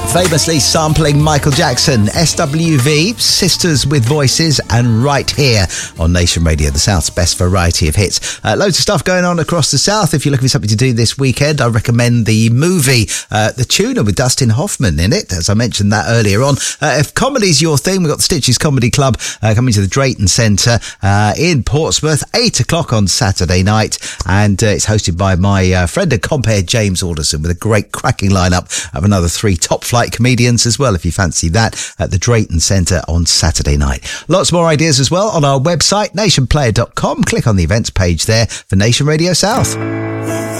famously sampling Michael Jackson. SWV, Sisters with Voices, and Right Here on Nation Radio, the South's best variety of hits. Loads of stuff going on across the South. If you're looking for something to do this weekend, I recommend the movie The Tuner with Dustin Hoffman in it, as I mentioned that earlier on. If comedy's your thing, we've got the Stitches Comedy Club coming to the Drayton Centre in Portsmouth, 8 o'clock on Saturday night, and it's hosted by my friend and compere James Alderson, with a great cracking lineup of another 3 top-flight comedians as well, if you fancy that, at the Drayton Centre on Saturday night. Lots more ideas as well on our website, nationplayer.com. Click on the events page there for Nation Radio South.